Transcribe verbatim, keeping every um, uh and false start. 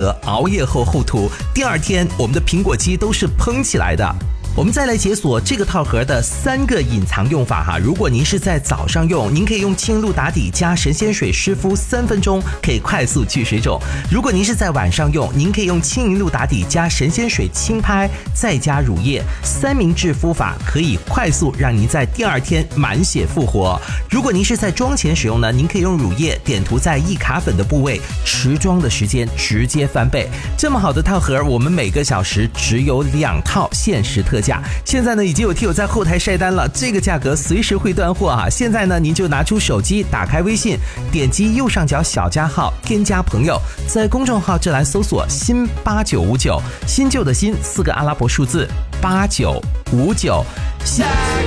格，熬夜后后涂，第二天我们的苹果肌都是嘭起来的。我们再来解锁这个套盒的三个隐藏用法哈。如果您是在早上用，您可以用轻露打底加神仙水湿敷三分钟，可以快速去水肿。如果您是在晚上用，您可以用轻银露打底加神仙水轻拍，再加乳液，三明治敷法可以快速让您在第二天满血复活。如果您是在妆前使用呢，您可以用乳液点涂在易卡粉的部位，持妆的时间直接翻倍。这么好的套盒，我们每个小时只有两套限时特价。现在呢，已经有听友在后台晒单了，这个价格随时会断货啊！现在呢，您就拿出手机，打开微信，点击右上角小加号，添加朋友，在公众号这栏搜索新八九五九，新旧的新四个阿拉伯数字八九五九。下